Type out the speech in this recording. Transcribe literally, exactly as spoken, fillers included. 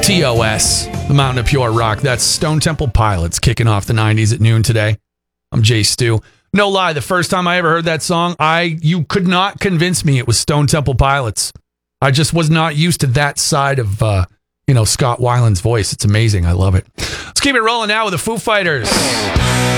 T O S, the Mountain of Pure Rock. That's Stone Temple Pilots kicking off the nineties at noon today. I'm Jay Stu. No lie, the first time I ever heard that song, I you could not convince me it was Stone Temple Pilots. I just was not used to that side of, uh, you know, Scott Weiland's voice. It's amazing. I love it. Let's keep it rolling now with the Foo Fighters.